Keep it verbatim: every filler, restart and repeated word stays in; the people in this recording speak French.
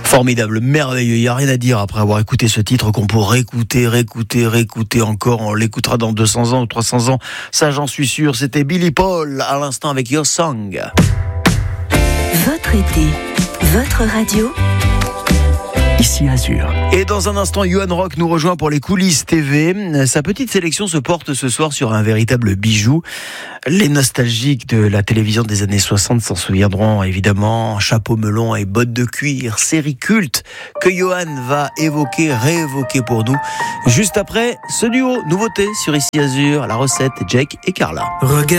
Formidable, merveilleux, il n'y a rien à dire après avoir écouté ce titre qu'on pourrait écouter, réécouter, réécouter encore. On l'écoutera dans deux cents ans ou trois cents ans, ça j'en suis sûr. C'était Billy Paul à l'instant avec Your Song. Votre été, votre radio. Ici Azur. Et dans un instant, Yohan Rock nous rejoint pour les coulisses T V. Sa petite sélection se porte ce soir sur un véritable bijou. Les nostalgiques de la télévision des années soixante s'en souviendront évidemment. Chapeau melon et bottes de cuir, série culte que Yohan va évoquer, réévoquer pour nous. Juste après ce duo, nouveauté sur Ici Azur, la recette, Jake et Carla. Regarde.